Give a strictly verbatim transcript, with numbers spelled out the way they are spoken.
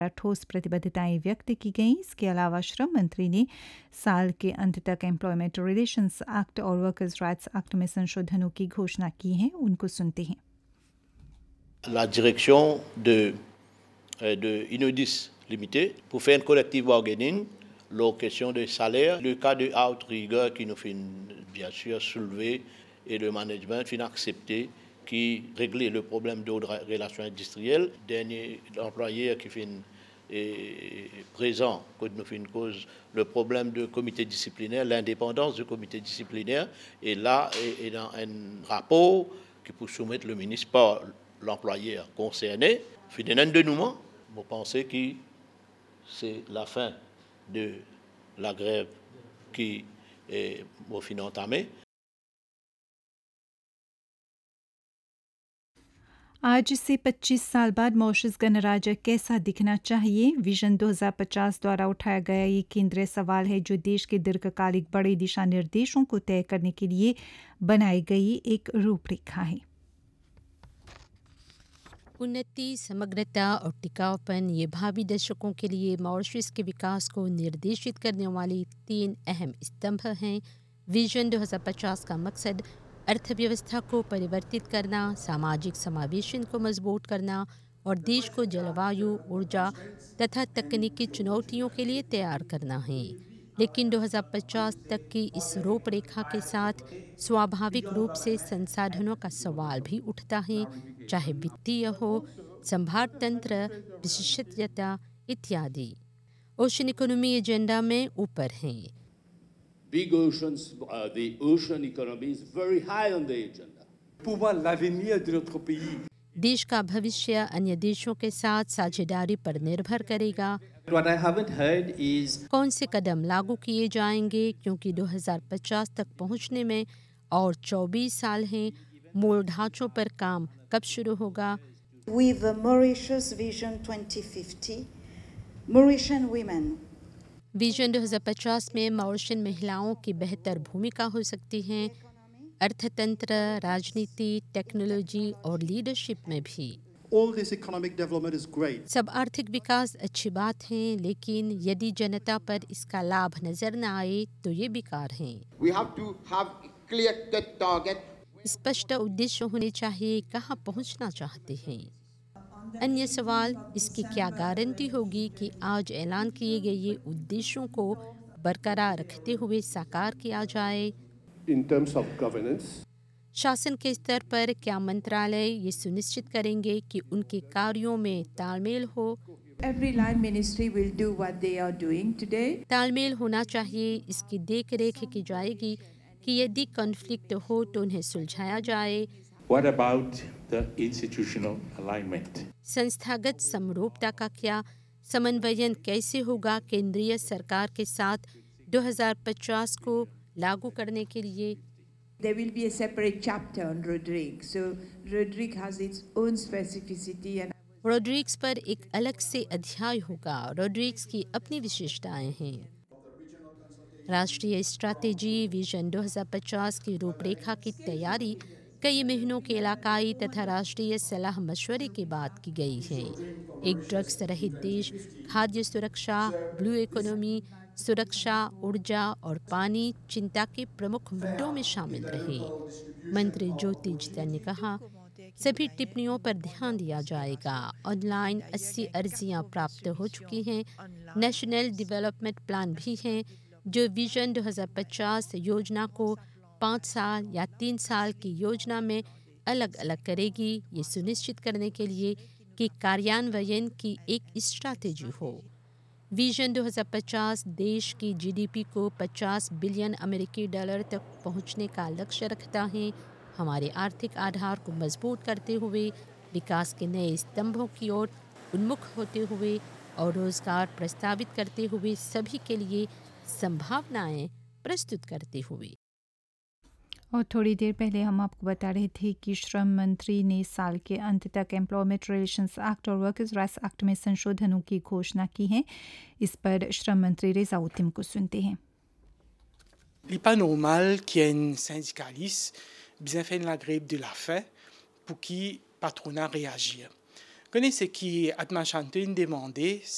ठोस प्रतिबद्धताएं व्यक्त की गईं। इसके अलावा श्रम मंत्री ने साल के अंत तक एम्प्लॉयमेंट रिलेशंस एक्ट और वर्कर्स राइट्स एक्ट में संशोधनों की घोषणा की है। उनको सुनते हैं। La direction de, de Inodis Limited pour faire une collective bargaining, la question de salaire, le cas de haute rigueur qui nous fait bien sûr soulever et le management fait accepter qui régler le problème de relations industrielles. Dernier employeur qui fait une, est présent, quand nous fait une cause, le problème du comité disciplinaire, l'indépendance du comité disciplinaire, et là, est, est dans un rapport qui peut soumettre le ministre par l'employeur concerné. Fait un dénouement, vous pensez que c'est la fin de la grève qui est au fin entamée. आज से पच्चीस साल बाद Mauritius गणराज्य कैसा दिखना चाहिए? Vision दो हज़ार पचास द्वारा उठाया गया ये केंद्रीय सवाल है, जो देश के दीर्घकालिक बड़े दिशा निर्देशों को तय करने के लिए बनाई गई एक रूपरेखा है। उन्नति, समग्रता और टिकाऊपन ये भावी दशकों के लिए मॉरिशस के विकास को निर्देशित करने वाली तीन अहम स्तंभ हैं। विजन दो हज़ार पचास का मकसद अर्थव्यवस्था को परिवर्तित करना, सामाजिक समावेशन को मजबूत करना और देश को जलवायु, ऊर्जा तथा तकनीकी चुनौतियों के लिए तैयार करना है। लेकिन दो हज़ार पचास तक की इस रूपरेखा के साथ स्वाभाविक रूप से संसाधनों का सवाल भी उठता है, चाहे वित्तीय हो, संभार तंत्र, विशेषज्ञता इत्यादि। ओशन इकोनॉमी एजेंडा में ऊपर हैं। Big oceans, uh, the ocean economy is very high on the agenda. Pour moi, l'avenir de notre pays. देश का भविष्य अन्य देशों के साथ साझेदारी पर निर्भर करेगा। What I haven't heard is कौन से कदम लागू किए जाएंगे, क्योंकि दो हज़ार पचास तक पहुंचने में और चौबीस साल हैं। मूल ढांचों पर काम कब शुरू होगा? With the Mauritius Vision twenty fifty, Mauritian women vision दो हज़ार पचास में मॉरिशन महिलाओं की बेहतर भूमिका हो सकती है, अर्थतंत्र, राजनीति, टेक्नोलॉजी और लीडरशिप में भी। All this economic development is great. सब आर्थिक विकास अच्छी बात है, लेकिन यदि जनता पर इसका लाभ नजर न आए तो ये बेकार है। We have to have clear cut target. स्पष्ट उद्देश्य होने चाहिए, कहाँ पहुँचना चाहते हैं। अन्य सवाल, इसकी क्या गारंटी होगी कि आज ऐलान किए गए ये उद्देश्यों को बरकरार रखते हुए साकार किया जाए? In terms of governance, शासन के स्तर पर क्या मंत्रालय ये सुनिश्चित करेंगे कि उनके कार्यों में तालमेल हो? Every line ministry will do what they are doing today. तालमेल होना चाहिए, इसकी देख रेख की जाएगी कि यदि कॉन्फ्लिक्ट हो तो उन्हें सुलझाया जाए। What about the institutional alignment? संस्थागत समरूपता का क्या? समन्वयन कैसे होगा केंद्रीय सरकार के साथ दो हज़ार पचास को लागू करने के लिए? There will be a separate chapter on Rodrigue. So Rodrigue has its own specificity and Rodrigues पर एक अलग से अध्याय होगा। रोड्रिग्स की अपनी विशेषताएं हैं। राष्ट्रीय स्ट्रैटेजी विजन दो हज़ार पचास की रूपरेखा की तैयारी कई महीनों के इलाकाई तथा राष्ट्रीय सलाह मशवरे के बाद की गई है। एक ड्रग्स रहित देश, खाद्य सुरक्षा, ब्लू इकोनॉमी, सुरक्षा, ऊर्जा और पानी चिंता के प्रमुख मुद्दों में शामिल रहे। मंत्री ज्योति जितन ने कहा, सभी टिप्पणियों पर ध्यान दिया जाएगा। ऑनलाइन अस्सी अर्जियां प्राप्त हो चुकी हैं। नेशनल डेवलपमेंट प्लान भी हैं, जो विजन दो हज़ार पचास योजना को पाँच साल या तीन साल की योजना में अलग अलग करेगी, ये सुनिश्चित करने के लिए कि कार्यान्वयन की एक स्ट्रैटेजी हो। विजन दो हज़ार पचास देश की जीडीपी को पचास बिलियन अमेरिकी डॉलर तक पहुंचने का लक्ष्य रखता है। हमारे आर्थिक आधार को मजबूत करते हुए, विकास के नए स्तंभों की ओर उन्मुख होते हुए और रोजगार प्रस्तावित करते हुए सभी के लिए संभावनाएं प्रस्तुत करते हुए। और थोड़ी देर पहले हम आपको बता रहे थे कि श्रम मंत्री ने साल के अंत तक एम्प्लॉयमेंट रिलेशंस एक्ट और वर्कर्स राइट्स एक्ट में संशोधनों की घोषणा की है। इस पर श्रम मंत्री रेजाउद्दीन को सुनते हैं। Il n'est pas normal qu'il y ait une syndicaliste bien fait la grève de la faim pour qui le patronat réagisse. Connaissez qui Atma Chantin demandé